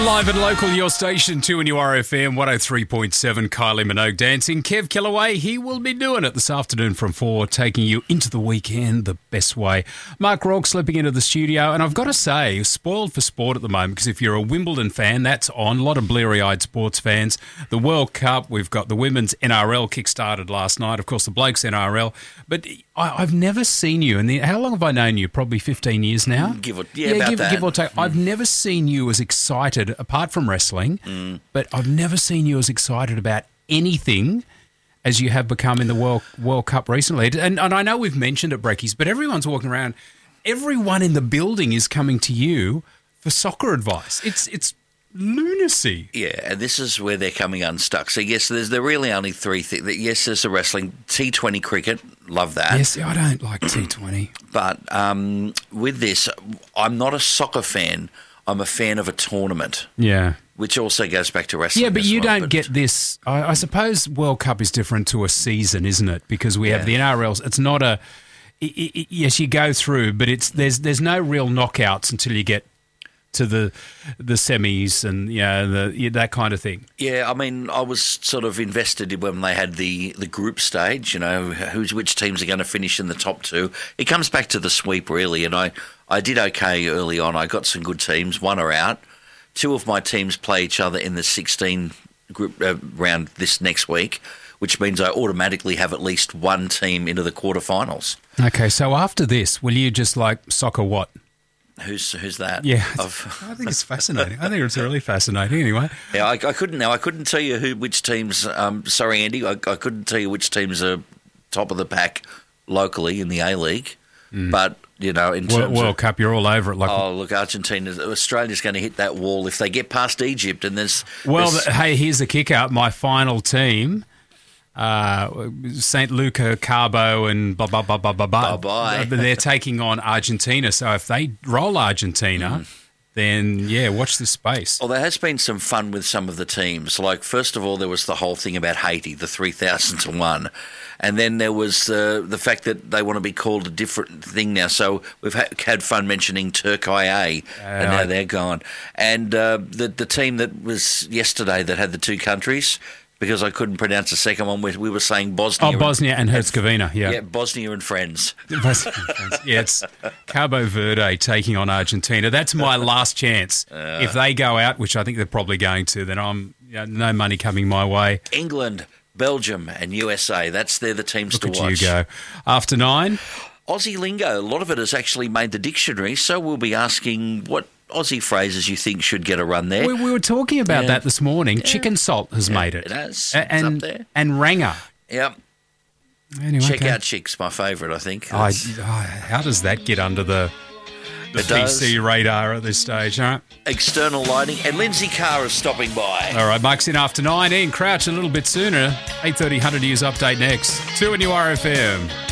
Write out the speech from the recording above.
Live and local, your station, 2NURFM, 103.7, Kylie Minogue dancing. Kev Kellaway, he will be doing it this afternoon from 4, taking you into the weekend the best way. Mark Rourke slipping into the studio, and I've got to say, spoiled for sport at the moment, because if you're a Wimbledon fan, that's on. A lot of bleary-eyed sports fans. The World Cup, we've got the women's NRL kick-started last night, of course, the blokes NRL. But I've never seen you, and how long have I known you? Probably 15 years now? Give or take. I've never seen you as excited, apart from wrestling, but I've never seen you as excited about anything as you have become in the World Cup recently. And I know we've mentioned it, Brekkies, but everyone's walking around. Everyone in the building is coming to you for soccer advice. It's lunacy. Yeah, and this is where they're coming unstuck. So, yes, there's really only three things. Yes, there's the wrestling, T20 cricket, love that. Yes, I don't like T20. But with this, I'm not a soccer fan. I'm a fan of a tournament. Yeah. Which also goes back to wrestling. Yeah, but you don't get this. I suppose World Cup is different to a season, isn't it? Because we have the NRLs. It's not a... yes, you go through, but there's no real knockouts until you get to the semis and that kind of thing. Yeah, I mean, I was sort of invested when they had the group stage, which teams are going to finish in the top two. It comes back to the sweep, really, and I did okay early on. I got some good teams. One are out. Two of my teams play each other in the 16 group round this next week, which means I automatically have at least one team into the quarterfinals. Okay, so after this, will you just soccer what? Who's that? Yeah, I think it's fascinating. I think it's really fascinating. Anyway, yeah, I couldn't tell you which teams. Sorry, Andy, I couldn't tell you which teams are top of the pack locally in the A-League. But in terms World Cup, you're all over it. Look, Australia's going to hit that wall if they get past Egypt, and there's. Hey, here's the kicker. My final team. St. Luca, Cabo, and blah, blah, blah, blah, blah, blah. Bye-bye. They're taking on Argentina. So if they roll Argentina, then, watch this space. Well, there has been some fun with some of the teams. First of all, there was the whole thing about Haiti, the 3,000 to 1. And then there was the fact that they want to be called a different thing now. So we've had fun mentioning Turkey A, and now they're gone. And the team that was yesterday that had the two countries, because I couldn't pronounce the second one, we were saying Bosnia. Oh, Bosnia and Herzegovina, yeah. Yeah, Bosnia and friends. Yeah, it's Cabo Verde taking on Argentina. That's my last chance. If they go out, which I think they're probably going to, then I'm no money coming my way. England, Belgium and USA, they're the teams to watch. Look at you go. After 9? Aussie lingo, a lot of it has actually made the dictionary, so we'll be asking what Aussie phrases you think should get a run there. We were talking about that this morning. Chicken salt has made it. It has. It's up there. And ranger. Yep. Anyway, Check out Chick's my favourite, I think. How does that get under the PC radar at this stage? All right. External lighting. And Lindsay Carr is stopping by. All right, Mark's in after 9. Ian Crouch a little bit sooner. 8:30 100 News Update next. 2NURFM.